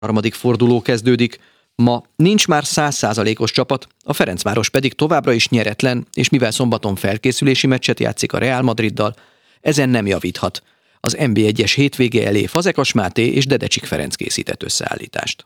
Harmadik forduló kezdődik. Ma nincs már 100%-os csapat, a Ferencváros pedig továbbra is nyeretlen, és mivel szombaton felkészülési meccset játszik a Real Madriddal, ezen nem javíthat. Az NB1-es hétvége elé Fazekas Máté és Dedecsik Ferenc készített összeállítást.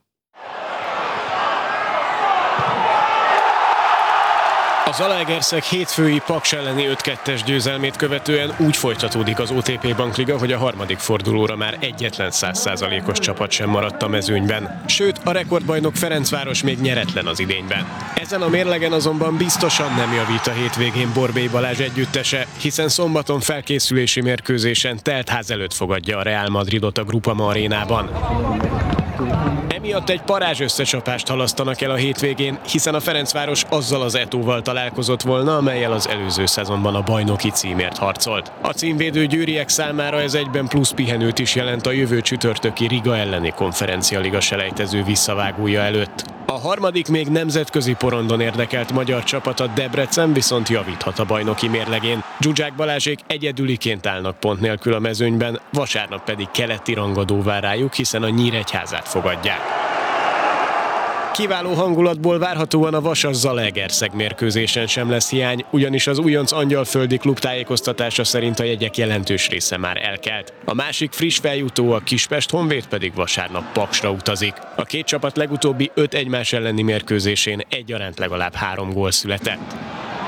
A Zalaegerszeg hétfői Paks elleni 5-2-es győzelmét követően úgy folytatódik az OTP Bankliga, hogy a harmadik fordulóra már egyetlen 100%-os csapat sem maradt a mezőnyben. Sőt, a rekordbajnok Ferencváros még nyeretlen az idényben. Ezen a mérlegen azonban biztosan nem javít a hétvégén Borbély Balázs együttese, hiszen szombaton felkészülési mérkőzésen telt ház előtt fogadja a Real Madridot a Groupama arénában. Emiatt egy parázs összecsapást halasztanak el a hétvégén, hiszen a Ferencváros azzal az Etóval találkozott volna, amellyel az előző szezonban a bajnoki címért harcolt. A címvédő győriek számára ez egyben plusz pihenőt is jelent a jövő csütörtöki Riga elleni konferencialiga selejtező visszavágója előtt. A harmadik még nemzetközi porondon érdekelt magyar csapat, a Debrecen, viszont javíthat a bajnoki mérlegén. Zsuzsák Balázsék egyedüliként állnak pont nélkül a mezőnyben, vasárnap pedig keleti rangadó vár rájuk, hiszen a Nyíregyházát fogadják. Kiváló hangulatból várhatóan a Vasas-Zalaegerszeg mérkőzésen sem lesz hiány, ugyanis az újonc Angyalföldi klub tájékoztatása szerint a jegyek jelentős része már elkelt. A másik friss feljutó, a Kispest Honvéd pedig vasárnap Paksra utazik. A két csapat legutóbbi 5 egymás elleni mérkőzésén egyaránt legalább 3 gól született.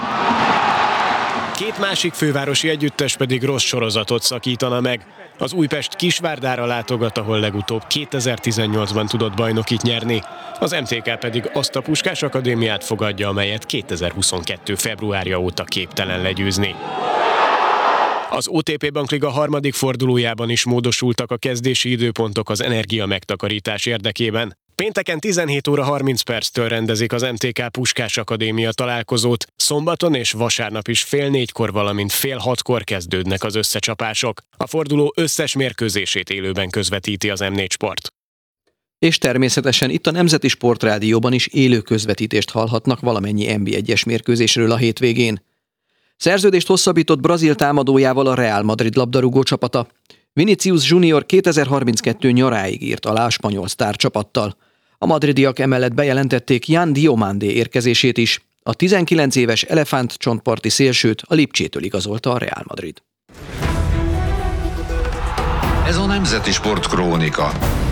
Két másik fővárosi együttes pedig rossz sorozatot szakítana meg. Az Újpest Kisvárdára látogat, ahol legutóbb 2018-ban tudott bajnokit nyerni. Az MTK pedig azt a Puskás Akadémiát fogadja, amelyet 2022. februárja óta képtelen legyőzni. Az OTP Bankliga harmadik fordulójában is módosultak a kezdési időpontok az energia megtakarítás érdekében. Pénteken 17 óra 30 perctől rendezik az MTK Puskás Akadémia találkozót, szombaton és vasárnap is fél 4-kor, valamint fél 6-kor kezdődnek az összecsapások. A forduló összes mérkőzését élőben közvetíti az M4 Sport. És természetesen itt a Nemzeti Sportrádióban is élő közvetítést hallhatnak valamennyi NB1-es mérkőzésről a hétvégén. Szerződést hosszabbított brazil támadójával a Real Madrid labdarúgó csapata. Vinicius Junior 2032 nyaráig írt alá a spanyol sztárcsapattal. A madridiak emellett bejelentették Jan Diomandé érkezését is. A 19 éves elefántcsontparti szélsőt a Lipcsétől igazolta a Real Madrid. Ez a Nemzeti Sport Krónika.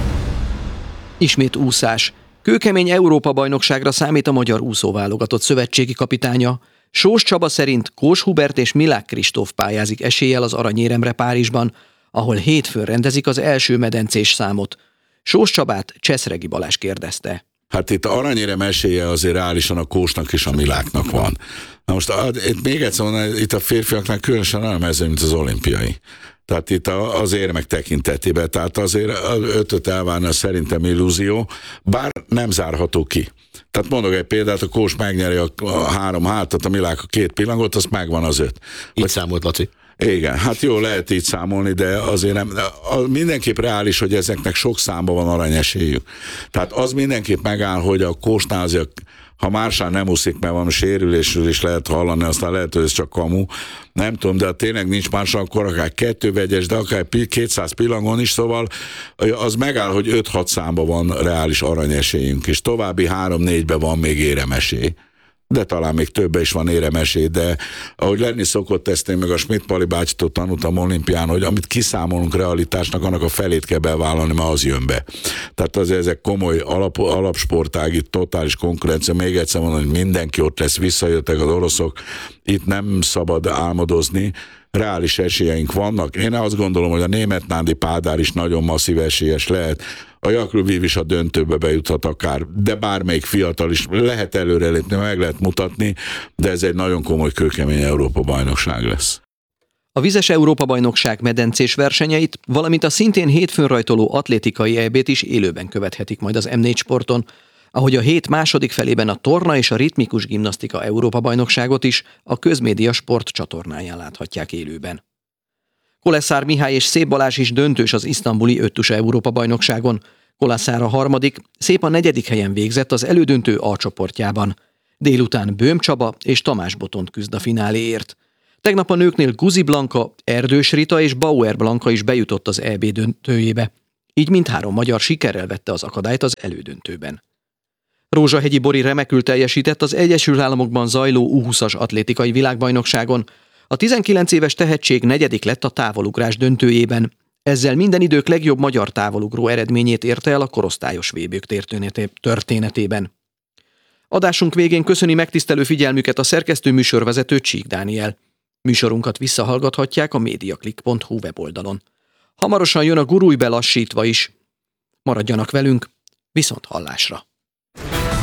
Ismét úszás. Kőkemény Európa-bajnokságra számít a magyar úszóválogatott szövetségi kapitánya. Sós Csaba szerint Kós Hubert és Milák Kristóf pályázik eséllyel az aranyéremre Párizsban, ahol hétfőn rendezik az első medencés számot. Sós Csabát Cseszregi Balázs kérdezte. Hát itt a aranyérem esélye azért reálisan a Kósnak és a Miláknak van. Na most itt még egyszer mondom, itt a férfiaknál különösen olyan mező, mint az olimpiai. Tehát itt az érmek tekintetében, tehát azért az 5-öt elvárna szerintem illúzió, bár nem zárható ki. Tehát mondok egy példát, a Kós megnyeri a 3 hátat, a Milák a 2 pillangot, az megvan az 5. Így számolt, Laci. Igen, hát jó, lehet így számolni, de azért nem, mindenképp reális, hogy ezeknek sok számban van aranyesélyük. Tehát az mindenképp megáll, hogy a Kósnál azért, ha Mársán nem úszik, mert van sérülésről is lehet hallani, aztán lehet, hogy ez csak kamu. Nem tudom, de tényleg nincs Mársán, akkor akár 2 vegyes, de akár 200 pillangon is, szóval az megáll, hogy 5-6 számban van reális aranyesélyünk, és további 3-4-ben van még éremesély. De talán még többen is van éremesély, de ahogy lenni szokott, ezt én meg a Schmidt-Pali bácsitól tanultam olimpián, hogy amit kiszámolunk realitásnak, annak a felét kell bevállalni, mert az jön be. Tehát azért ezek komoly alapsportági, totális konkurencia. Még egyszer mondom, hogy mindenki ott lesz, visszajöttek az oroszok, itt nem szabad álmodozni, reális esélyeink vannak. Én azt gondolom, hogy a német Nándi Pádár is nagyon masszív esélyes lehet. A Jakruvív is a döntőbe bejuthat akár, de bármelyik fiatal is lehet előrelépni, meg lehet mutatni, de ez egy nagyon komoly, kőkemény Európa-bajnokság lesz. A vizes Európa-bajnokság medencés versenyeit, valamint a szintén hétfőn rajtoló atlétikai EB-t is élőben követhetik majd az M4 Sporton, ahogy a hét második felében a torna és a ritmikus gimnasztika Európa-bajnokságot is a Közmédia Sport csatornáján láthatják élőben. Koleszár Mihály és Szép Balázs is döntős az isztambuli öttusa Európa-bajnokságon. Koleszár a harmadik, Szép a 4. helyen végzett az elődöntő A csoportjában. Délután Böhm Csaba és Tamás Botont küzd a fináléért. Tegnap a nőknél Guzi Blanka, Erdős Rita és Bauer Blanka is bejutott az EB döntőjébe. Így mindhárom magyar sikerrel vette az akadályt az elődöntőben. Rózsahegyi Bori remekül teljesített az Egyesült Államokban zajló U20-as atlétikai világbajnokságon. A 19 éves tehetség negyedik lett a távolugrás döntőjében. Ezzel minden idők legjobb magyar távolugró eredményét érte el a korosztályos VB-k történetében. Adásunk végén köszöni megtisztelő figyelmüket a szerkesztő műsorvezető Csík Dániel. Műsorunkat visszahallgathatják a mediaclick.hu weboldalon. Hamarosan jön a Gurulj be lassítva is. Maradjanak velünk, viszont hallásra!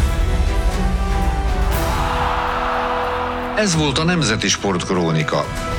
Ez volt a Nemzeti Sportkrónika.